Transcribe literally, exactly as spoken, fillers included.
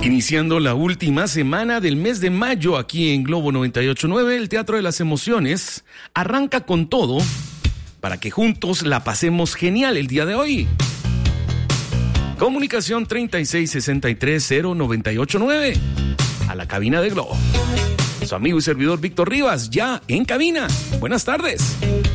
Iniciando la última semana del mes de mayo aquí en Globo noventa y ocho punto nueve, el Teatro de las Emociones arranca con todo para que juntos la pasemos genial el día de hoy. Comunicación treinta y seis sesenta y tres cero noventa y ocho nueve a la cabina de Globo. Su amigo y servidor Víctor Rivas, ya en cabina. Buenas tardes.